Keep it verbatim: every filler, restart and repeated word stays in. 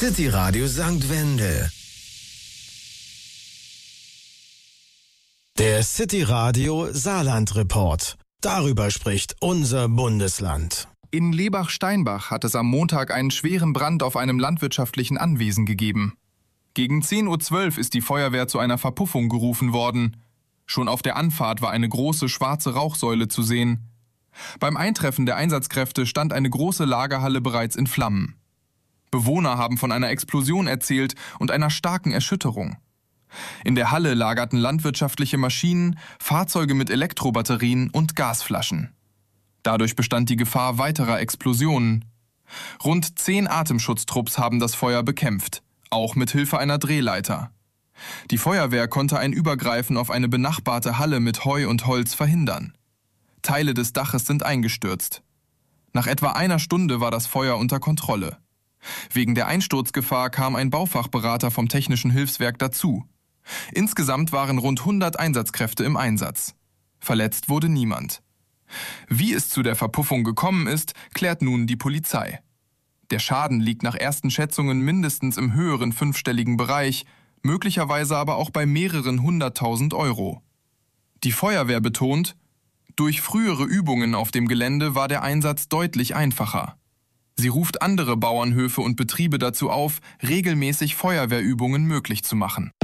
City Radio Sankt Wendel. Der City Radio Saarland Report. Darüber spricht unser Bundesland. In Lebach-Steinbach hat es am Montag einen schweren Brand auf einem landwirtschaftlichen Anwesen gegeben. Gegen zehn Uhr zwölf ist die Feuerwehr zu einer Verpuffung gerufen worden. Schon auf der Anfahrt war eine große schwarze Rauchsäule zu sehen. Beim Eintreffen der Einsatzkräfte stand eine große Lagerhalle bereits in Flammen. Bewohner haben von einer Explosion erzählt und einer starken Erschütterung. In der Halle lagerten landwirtschaftliche Maschinen, Fahrzeuge mit Elektrobatterien und Gasflaschen. Dadurch bestand die Gefahr weiterer Explosionen. Rund zehn Atemschutztrupps haben das Feuer bekämpft, auch mit Hilfe einer Drehleiter. Die Feuerwehr konnte ein Übergreifen auf eine benachbarte Halle mit Heu und Holz verhindern. Teile des Daches sind eingestürzt. Nach etwa einer Stunde war das Feuer unter Kontrolle. Wegen der Einsturzgefahr kam ein Baufachberater vom Technischen Hilfswerk dazu. Insgesamt waren rund hundert Einsatzkräfte im Einsatz. Verletzt wurde niemand. Wie es zu der Verpuffung gekommen ist, klärt nun die Polizei. Der Schaden liegt nach ersten Schätzungen mindestens im höheren fünfstelligen Bereich, möglicherweise aber auch bei mehreren hunderttausend Euro. Die Feuerwehr betont, durch frühere Übungen auf dem Gelände war der Einsatz deutlich einfacher. Sie ruft andere Bauernhöfe und Betriebe dazu auf, regelmäßig Feuerwehrübungen möglich zu machen.